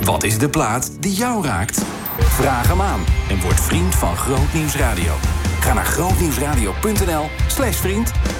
Wat is de plaat die jou raakt? Vraag hem aan en word vriend van Groot Nieuws Radio. Ga naar grootnieuwsradio.nl/vriend